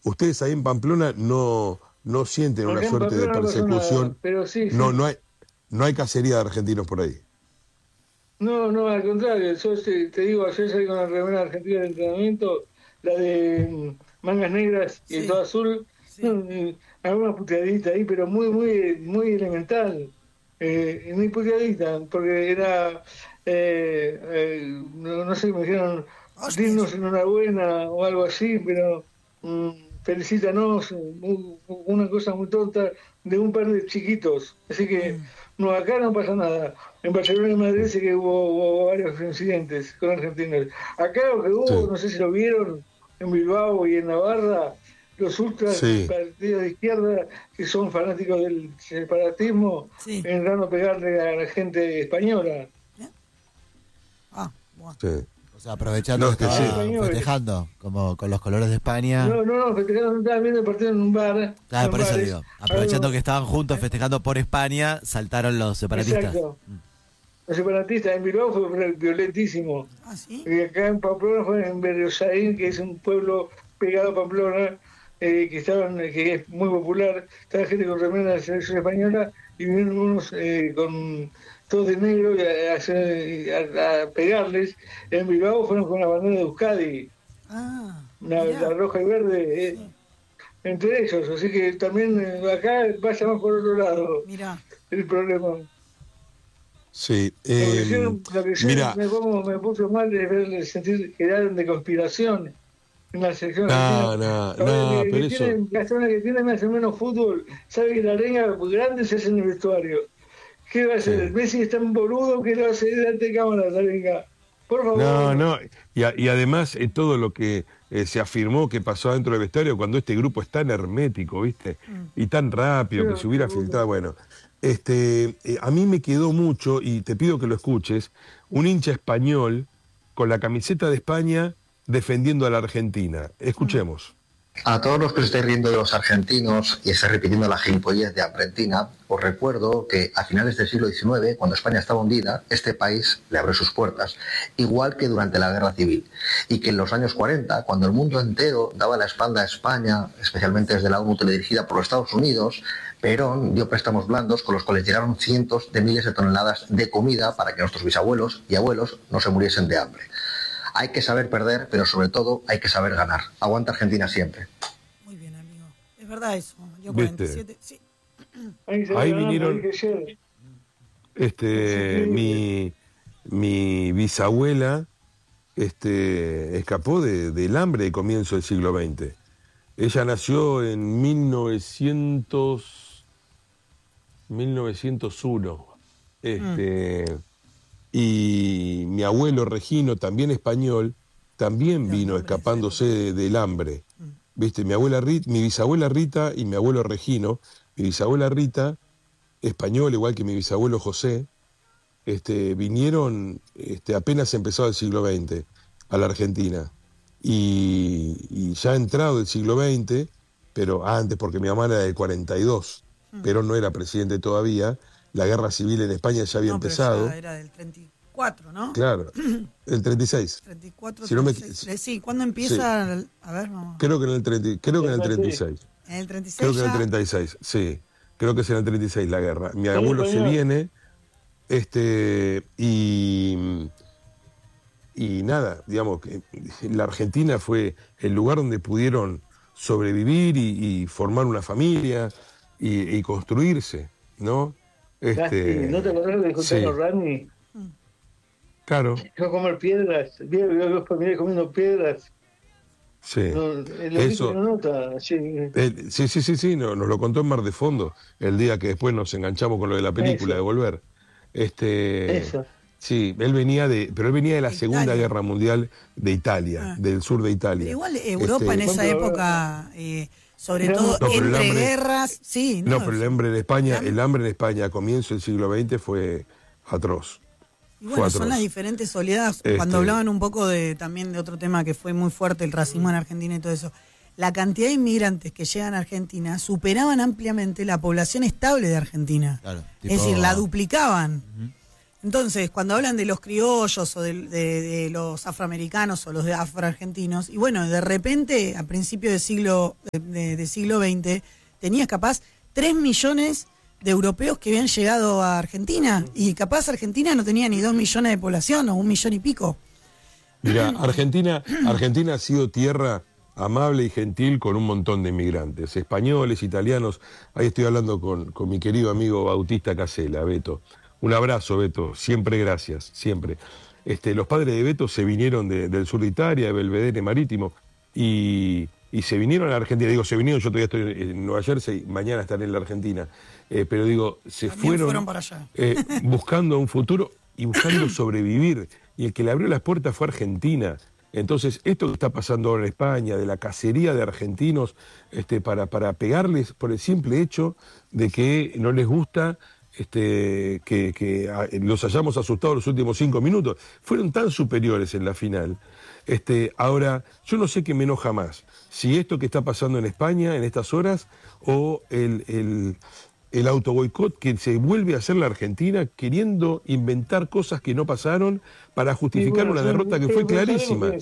ustedes ahí en Pamplona no sienten una suerte de persecución. Pero sí. No hay cacería de argentinos por ahí. No, al contrario. Yo te digo, ayer salí con la remera argentina de entrenamiento, la de mangas negras y todo azul. Sí. Alguna puteadita ahí, pero muy elemental. Muy puteadita, porque era, no sé, me dijeron, dinos enhorabuena o algo así, pero felicítanos, una cosa muy tonta de un par de chiquitos. Así que no, acá no pasa nada. En Barcelona y Madrid sí que hubo varios incidentes con argentinos. Acá lo que hubo, no sé si lo vieron, en Bilbao y en Navarra, los ultras partidos de izquierda que son fanáticos del separatismo, entrando a pegarle a la gente española. Bueno. Sí. O sea, aprovechando que estaban festejando, como con los colores de España. No, festejando, estaban viendo el partido en un bar. Claro, por eso digo, aprovechando que estaban juntos festejando por España, saltaron los separatistas. Exacto. Los separatistas en Bilbao fue violentísimo. ¿Ah, sí? Y acá en Pamplona fue en Berriosaín, que es un pueblo pegado a Pamplona, que es muy popular. Estaba gente con remera de la selección española y vinieron unos con todos de negro a pegarles. En Bilbao fueron con la bandera de Euskadi, la roja y verde, entre ellos. Así que también acá pasa más por otro lado. Mirá. El problema. Sí, mira, me puso mal de sentir que eran de conspiración en la sección. Pero eso. La que tiene más o menos fútbol, sabe que la arenga grande se hace en el vestuario. ¿Qué va a hacer? Sí. Messi es tan boludo que lo hace delante de cámara, la arenga. Por favor. Y además todo lo que se afirmó que pasó dentro del vestuario cuando este grupo es tan hermético, ¿viste? Y tan rápido que se hubiera filtrado, bueno. A mí me quedó mucho, y te pido que lo escuches, un hincha español con la camiseta de España defendiendo a la Argentina. Escuchemos. A todos los que se estáis riendo de los argentinos y estáis repitiendo la gilipollez de Argentina, os recuerdo que a finales del siglo XIX, cuando España estaba hundida, este país le abrió sus puertas, igual que durante la Guerra Civil. Y que en los años 40, cuando el mundo entero daba la espalda a España, especialmente desde la ONU teledirigida por los Estados Unidos, Perón dio préstamos blandos con los cuales llegaron cientos de miles de toneladas de comida para que nuestros bisabuelos y abuelos no se muriesen de hambre. Hay que saber perder, pero sobre todo hay que saber ganar. Aguanta Argentina siempre. Muy bien, amigo. Es verdad eso. Yo 47, sí. Ahí vinieron. Mi bisabuela escapó del hambre de comienzo del siglo XX. Ella nació en 1901. Y mi abuelo Regino, también español, también vino escapándose del hambre. ¿Viste? Mi bisabuela Rita y mi abuelo Regino, mi bisabuela Rita, español, igual que mi bisabuelo José, vinieron apenas empezado el siglo XX a la Argentina. Y ya entrado el siglo XX, pero antes, porque mi mamá era del 42, Perón no era presidente todavía, la guerra civil en España ya había empezado. Ya era del 34, ¿no? Claro, el 36. 34, si 36. No sí, ¿cuándo empieza? Sí. A ver, no. Creo que en el 36. ¿En el 36? Creo que en el 36, sí. Creo que es en el 36 la guerra. Mi abuelo se viene, y nada, digamos que la Argentina fue el lugar donde pudieron sobrevivir y formar una familia y construirse, ¿no? ¿No te acordás de J. Rani? Claro. No comer piedras, vio familias comiendo piedras. Sí. Eso. Nota, sí, nos lo contó en Mar de Fondo, el día que después nos enganchamos con lo de la película, de Volver. Eso. Sí, él venía de la Segunda Guerra Mundial de Italia, del sur de Italia. Pero igual Europa en esa época, sobre todo entre guerras, sí. Pero el hambre en España a comienzo del siglo XX fue atroz. Y bueno, son las diferentes oleadas. Cuando hablaban un poco también de otro tema que fue muy fuerte, el racismo en Argentina y todo eso, la cantidad de inmigrantes que llegan a Argentina superaban ampliamente la población estable de Argentina. Claro, es decir, la duplicaban. Entonces, cuando hablan de los criollos o de los afroamericanos o los de afroargentinos, y bueno, de repente, a principios del siglo XX, tenías capaz 3 millones de europeos que habían llegado a Argentina, y capaz Argentina no tenía ni 2 millones de población, o 1 millón y pico. Mira, Argentina ha sido tierra amable y gentil con un montón de inmigrantes, españoles, italianos. Ahí estoy hablando con mi querido amigo Bautista Casella, Beto. Un abrazo, Beto, siempre gracias, siempre. Los padres de Beto se vinieron del sur de Italia, de Belvedere Marítimo, y se vinieron a la Argentina. Digo, se vinieron, yo todavía estoy en Nueva Jersey, mañana estaré en la Argentina. Pero digo, se fueron para allá. Buscando un futuro y buscando sobrevivir. Y el que le abrió las puertas fue Argentina. Entonces, esto que está pasando ahora en España, de la cacería de argentinos, para pegarles por el simple hecho de que no les gusta que los hayamos asustado los últimos 5 minutos, fueron tan superiores en la final. Ahora, yo no sé qué me enoja más, si esto que está pasando en España en estas horas, o el autoboicot que se vuelve a hacer la Argentina queriendo inventar cosas que no pasaron para justificar una derrota que fue clarísima.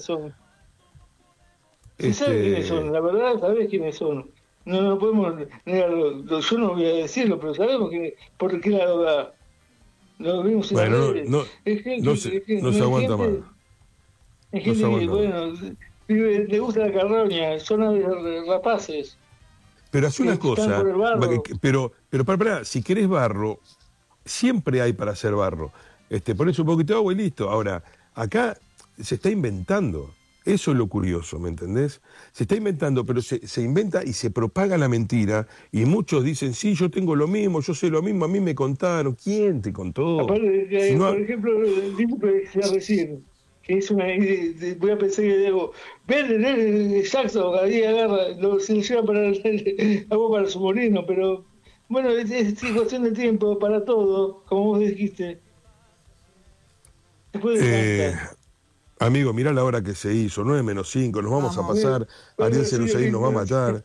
¿Quiénes son? La verdad, ¿sabés quiénes son? No podemos negarlo. Yo no voy a decirlo, pero sabemos por qué lado da. Lo vimos en bueno, no se aguanta más. Es gente que, bueno, le gusta la carroña, son rapaces. Pero hace una cosa, pero para, si querés barro, siempre hay para hacer barro. Ponés un poquito de agua y listo. Ahora, acá se está inventando. Eso es lo curioso, ¿me entendés? Se está inventando, pero se inventa y se propaga la mentira, y muchos dicen, sí, yo tengo lo mismo, yo sé lo mismo, a mí me contaron. ¿Quién te contó? Aparte, si por ejemplo, el tipo que decía recién, que es una voy a pensar que digo, ven el saxo, cada día agarra, se lo lleva para algo para su molino, pero bueno, es cuestión de tiempo para todo, como vos dijiste. Después de amigo, mirá la hora que se hizo, 9:05, nos vamos a pasar, Ariel Cerusaín nos va a matar,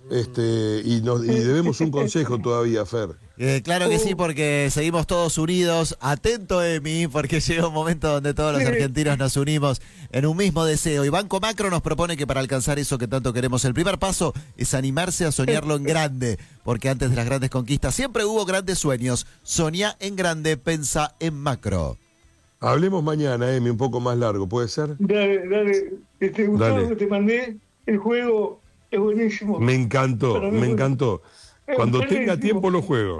y debemos un consejo todavía, Fer. Claro que sí, porque seguimos todos unidos. Atento, Emi, porque llega un momento donde todos los argentinos nos unimos en un mismo deseo. Y Banco Macro nos propone que para alcanzar eso que tanto queremos, el primer paso es animarse a soñarlo en grande, porque antes de las grandes conquistas siempre hubo grandes sueños. Soñá en grande, pensá en macro. Hablemos mañana, Emi, un poco más largo, ¿puede ser? Dale. ¿Te gustó lo que te mandé? El juego es buenísimo. Me encantó. Cuando tenga tiempo lo juego.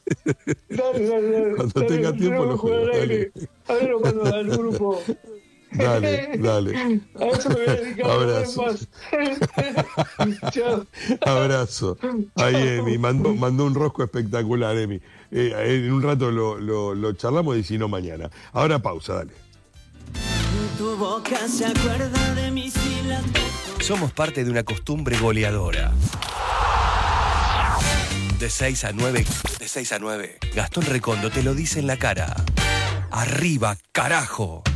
Dale. Cuando tenga tiempo lo juego. Dale. A ver cuando al grupo. Dale. A eso me voy a dedicar. Abrazo. Chao. Abrazo. Ahí Emi, mandó un rosco espectacular, Emi. En un rato lo charlamos y si no mañana. Ahora pausa, dale. Tu boca se acuerda de mis islas. Somos parte de una costumbre goleadora. De 6 a 9, Gastón Recondo te lo dice en la cara. Arriba, carajo.